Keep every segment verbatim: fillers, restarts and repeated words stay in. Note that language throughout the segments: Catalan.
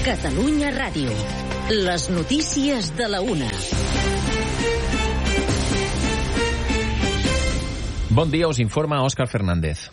Catalunya Ràdio. Les notícies de la una. Bon dia, us informa Òscar Fernández.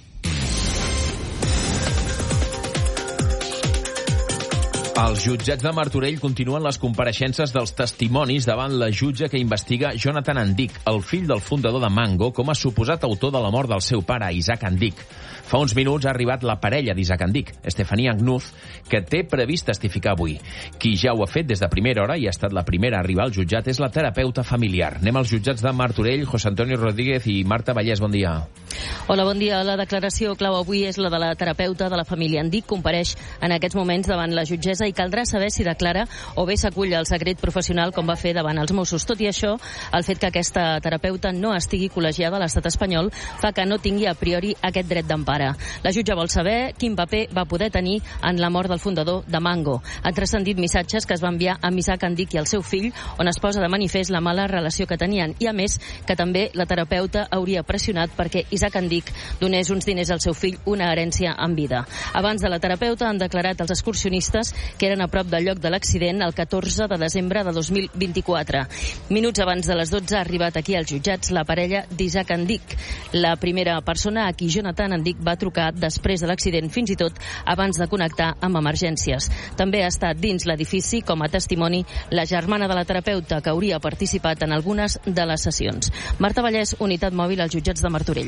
Als jutjats de Martorell continuen les compareixences dels testimonis davant la jutge que investiga Jonathan Andic, el fill del fundador de Mango, com a suposat autor de la mort del seu pare, Isaac Andic. Fa uns minuts ha arribat la parella d'Isaac Andic, Estefania Agnuz, que té previst testificar avui. Qui ja ho ha fet des de primera hora i ha estat la primera a arribar al jutjat és la terapeuta familiar. Anem als jutjats de Martorell. José Antonio Rodríguez i Marta Vallès, bon dia. Hola, bon dia. La declaració clau avui és la de la terapeuta de la família Andic. Compareix en aquests moments davant la jutgessa i caldrà saber si declara o bé s'acull al secret professional com va fer davant els Mossos. Tot i això, el fet que aquesta terapeuta no estigui col·legiada a l'estat espanyol fa que no tingui a priori aquest dret d'empara. La jutge vol saber quin paper va poder tenir en la mort del fundador de Mango. Han transcendit missatges que es va enviar a Isaac Andic i al seu fill, on es posa de manifest la mala relació que tenien i, a més, que també la terapeuta hauria pressionat perquè Isaac Andic donés uns diners al seu fill, una herència en vida. Abans de la terapeuta han declarat els excursionistes que eren a prop del lloc de l'accident el catorze de desembre de dos mil vint-i-quatre. Minuts abans de les dotze ha arribat aquí als jutjats la parella d'Isaac Andic, la primera persona a qui Jonathan Andic va trucar després de l'accident, fins i tot abans de connectar amb emergències. També ha estat dins l'edifici com a testimoni la germana de la terapeuta, que hauria participat en algunes de les sessions. Marta Vallès, unitat mòbil als jutjats de Martorell.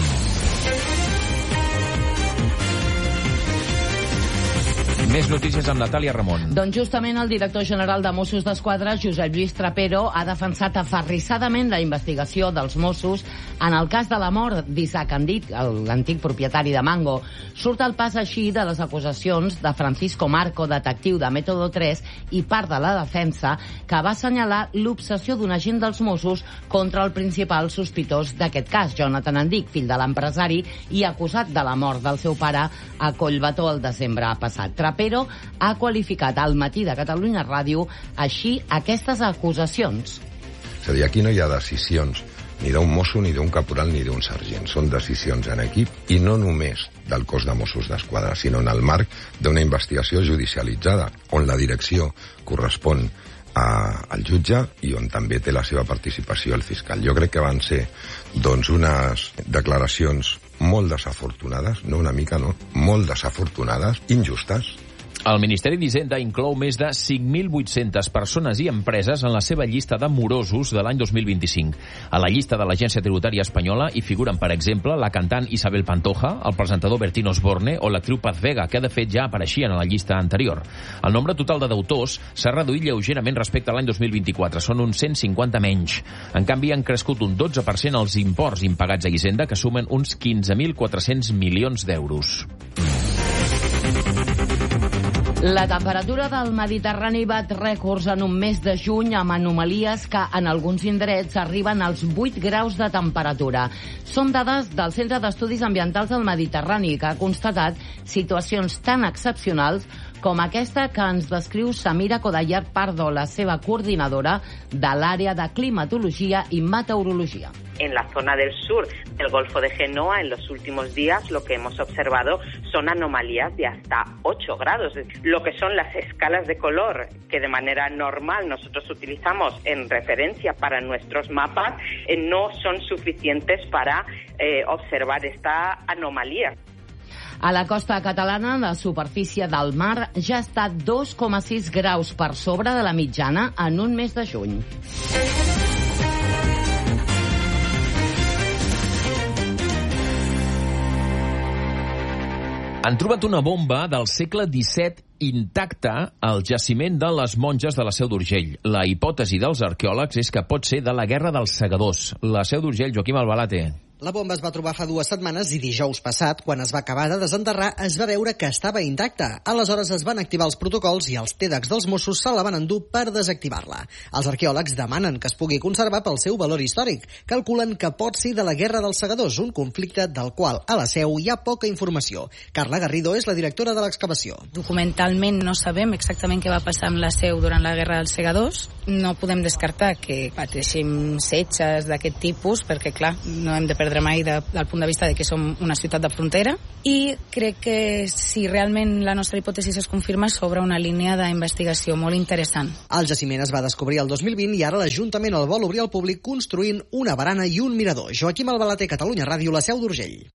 Més notícies amb Natàlia Ramon. Doncs justament el director general de Mossos d'Esquadra, Josep Lluís Trapero, ha defensat aferrissadament la investigació dels Mossos en el cas de la mort d'Isaac Andic, l'antic propietari de Mango. Surt al pas així de les acusacions de Francisco Marco, detectiu de Método tres, i part de la defensa, que va assenyalar l'obsessió d'un agent dels Mossos contra el principal sospitós d'aquest cas, Jonathan Andic, fill de l'empresari i acusat de la mort del seu pare a Collbató el desembre passat. Trapero ha qualificat al Matí de Catalunya Ràdio així aquestes acusacions. És a dir, aquí no hi ha decisions ni d'un mosso, ni d'un caporal, ni d'un sergent. Són decisions en equip, i no només del cos de Mossos d'Esquadra, sinó en el marc d'una investigació judicialitzada, on la direcció correspon a, al jutge i on també té la seva participació el fiscal. Jo crec que van ser doncs, unes declaracions molt desafortunades, no una mica, no, molt desafortunades, injustes. El Ministeri d'Hisenda inclou més de cinc mil vuit-centes persones i empreses en la seva llista de morosos de l'any dos mil vint-i-cinc. A la llista de l'Agència Tributària Espanyola hi figuren, per exemple, la cantant Isabel Pantoja, el presentador Bertín Osborne o l'actriu Paz Vega, que de fet ja apareixien a la llista anterior. El nombre total de deutors s'ha reduït lleugerament respecte a l'any dos mil vint-i-quatre. Són uns cent cinquanta menys. En canvi, han crescut un dotze per cent els imports impagats a Hisenda, que sumen uns quinze mil quatre-cents milions d'euros. La temperatura del Mediterrani bat rècords en un mes de juny amb anomalies que en alguns indrets arriben als vuit graus de temperatura. Són dades del Centre d'Estudis Ambientals del Mediterrani, que ha constatat situacions tan excepcionals com aquesta que ens descriu Samira Kodayar Pardo, la seva coordinadora de l'àrea de climatologia y meteorología. En la zona del sur del Golfo de Genoa, en los últimos días, lo que hemos observado son anomalías de hasta ocho grados. Lo que son las escalas de color que de manera normal nosotros utilizamos en referencia para nuestros mapas, eh, no son suficientes para eh, observar esta anomalía. A la costa catalana, la superfície del mar ja està dos coma sis graus per sobre de la mitjana en un mes de juny. Han trobat una bomba del segle disset intacta al jaciment de les monges de la Seu d'Urgell. La hipòtesi dels arqueòlegs és que pot ser de la Guerra dels Segadors. La Seu d'Urgell, Joaquim Albalate. La bomba es va trobar fa dues setmanes i dijous passat, quan es va acabar de desenterrar, es va veure que estava intacta. Aleshores es van activar els protocols i els T D A Cs dels Mossos se la van endur per desactivar-la. Els arqueòlegs demanen que es pugui conservar pel seu valor històric. Calculen que pot ser de la Guerra dels Segadors, un conflicte del qual a la Seu hi ha poca informació. Carla Garrido és la directora de l'excavació. Documentalment no sabem exactament què va passar amb la Seu durant la Guerra dels Segadors. No podem descartar que pateixem setges d'aquest tipus, perquè clar, no hem de perdre perdre mai de, del punt de vista de que som una ciutat de frontera, i crec que si realment la nostra hipòtesi es confirma, s'obre una línia d'investigació molt interessant. El jaciment es va descobrir el dos mil vint i ara l'Ajuntament el vol obrir al públic construint una barana i un mirador. Joaquim Albalater, Catalunya Ràdio, la Seu d'Urgell.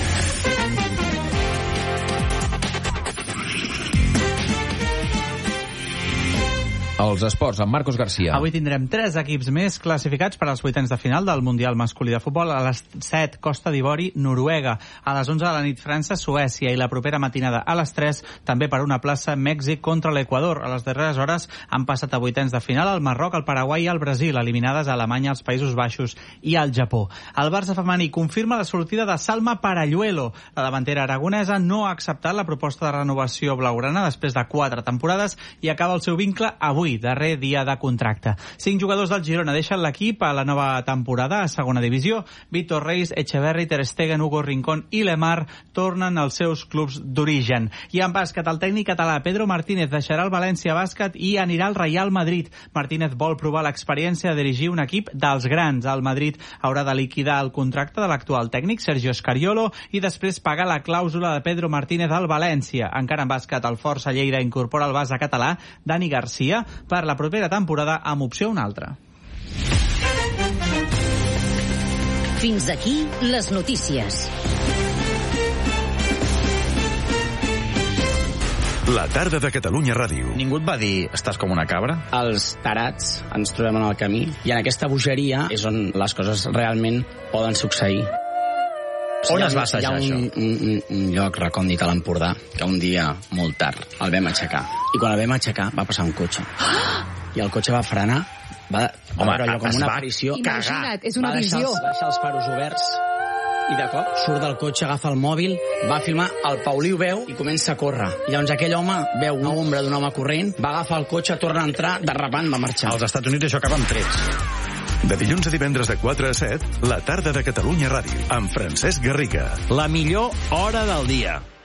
Els esports, amb Marcos García. Avui tindrem tres equips més classificats per als vuitens de final del Mundial masculí de futbol. A les set, Costa d'Ivori, Noruega. A les onze de la nit, França, Suècia. I la propera matinada a les tres, també per una plaça, Mèxic contra l'Equador. A les darreres hores han passat a vuitens de final el Marroc, el Paraguai i el Brasil, eliminades a Alemanya, els Països Baixos i el Japó. El Barça femení confirma la sortida de Salma Paralluelo. La davantera aragonesa no ha acceptat la proposta de renovació blaugrana després de quatre temporades i acaba el seu vincle avui, darrer dia de contracte. Cinc jugadors del Girona deixen l'equip a la nova temporada a segona divisió. Víctor Reis, Echeverri, Ter Stegen, Hugo Rincón i Lemar tornen als seus clubs d'origen. I en bàsquet, el tècnic català Pedro Martínez deixarà el València Bàsquet i anirà al Real Madrid. Martínez vol provar l'experiència de dirigir un equip dels grans. El Madrid haurà de liquidar el contracte de l'actual tècnic, Sergio Scariolo, i després pagar la clàusula de Pedro Martínez al València. Encara en bàsquet, el Força Lleida incorpora el base català Dani Garcia per la propera temporada amb opció a una altra. Fins aquí les notícies. La tarda de Catalunya Ràdio. Ningú et va dir, estàs com una cabra? Els tarats ens trobem en el camí i en aquesta bogeria és on les coses realment poden succeir. On es va assajar això? Hi ha un, un, un lloc recòndit a l'Empordà que un dia, molt tard, el vam aixecar. I quan el vam aixecar va passar un cotxe. I el cotxe va frenar, va, va Home, veure allò com una aparició. Imagina't, és una va deixar visió. Els, va deixar els faros oberts i de cop surt del cotxe, agafa el mòbil, va filmar, el Paulí ho veu i comença a córrer. I llavors aquell home veu una ombra d'un home corrent, va agafar el cotxe, torna a entrar, derrapant, va marxar. Als Estats Units això acaba amb trets. De dilluns a divendres de quatre a set, la tarda de Catalunya Ràdio, amb Francesc Garriga. La millor hora del dia.